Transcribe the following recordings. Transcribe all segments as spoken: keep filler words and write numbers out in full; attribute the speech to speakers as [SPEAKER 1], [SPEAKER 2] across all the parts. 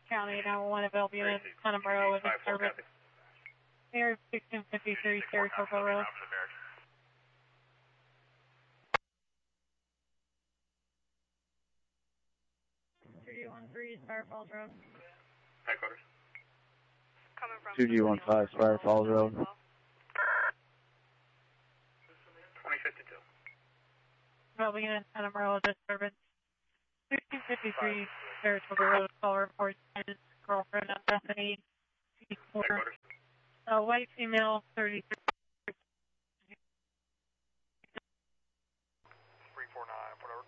[SPEAKER 1] County, now one of Albion, Santa Maria with a service. Air sixteen fifty-three, Saratoga Road. two G one three, Spire Falls Road.
[SPEAKER 2] Headquarters.
[SPEAKER 3] Coming from
[SPEAKER 4] two G one five, Spire Falls Road.
[SPEAKER 2] twenty fifty-two.
[SPEAKER 1] Albion, Santa Maria disturbance. sixteen fifty-three, Saratoga Road, call report, tenant's girlfriend, Bethany,
[SPEAKER 2] Headquarters.
[SPEAKER 1] uh, white female, thirty-three.
[SPEAKER 2] three four nine, whatever.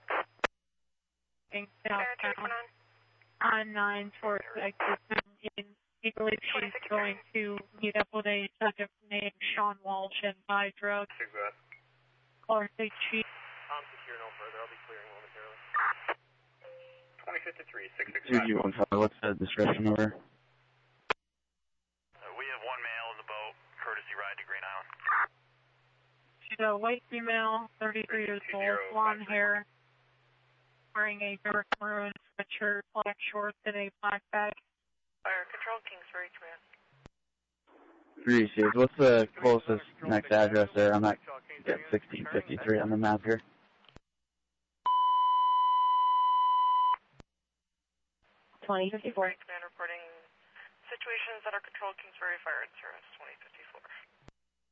[SPEAKER 1] Southbound on nine towards exit seventeen. He believes she's going to meet up with a subject named Sean Walsh and buy drugs.
[SPEAKER 2] Six that.
[SPEAKER 1] Caller state chief.
[SPEAKER 2] I'm secure no further. I'll be clearing momentarily. twenty fifty-three, six six
[SPEAKER 4] two
[SPEAKER 2] five.
[SPEAKER 4] G one five, what's the description over?
[SPEAKER 2] Uh, we have one male in the boat. Courtesy ride to Green Island.
[SPEAKER 1] She's a white female, thirty-three years old, blonde hair, wearing a dark maroon sweatshirt, black shorts, and a black bag.
[SPEAKER 3] Fire Control, Kingsbury Command.
[SPEAKER 4] three C's, what's the closest next address there? I'm at sixteen fifty-three on the map here.
[SPEAKER 1] twenty fifty-four.
[SPEAKER 3] Command reporting situations that are Control, Kingsbury Fire and Service.